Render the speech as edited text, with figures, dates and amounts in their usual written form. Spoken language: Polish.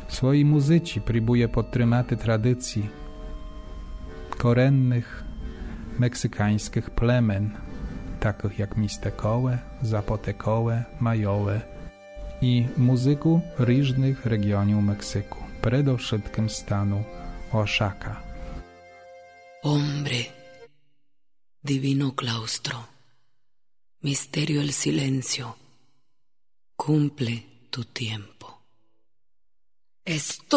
Swoi muzyci próbuje podtrzymać tradycji korennych meksykańskich plemen, takich jak Mixtecowe, Zapotecowe, Majowe i muzyku różnych regionów Meksyku, przede wszystkim stanu Oaxaca. Hombre, divino claustro, misterio el silencio, cumple tu tiempo. Esto